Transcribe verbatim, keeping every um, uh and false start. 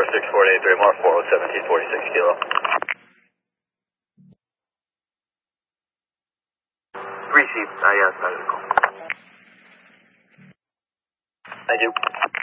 six four eight three, Mark four oh seven T forty-six kilo. Received, I uh, started the call. Thank you.